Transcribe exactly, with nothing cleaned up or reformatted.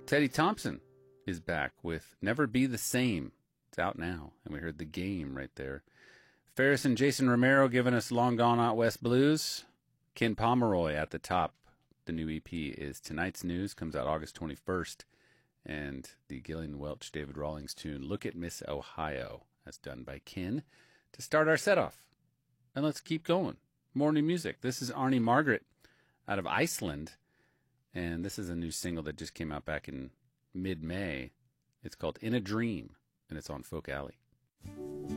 Teddy Thompson is back with Never Be the Same. It's out now, and we heard The Game right there. Ferris and Jason Romero giving us Long Gone Out West Blues. Ken Pomeroy at the top. The new E P is Tonight's News, comes out August twenty-first. And the Gillian Welch, David Rawlings tune, Look at Miss Ohio, as done by Ken, to start our set off. And let's keep going. More new music. This is Arnie Margaret out of Iceland. And this is a new single that just came out back in mid-May. It's called In a Dream, and it's on Folk Alley.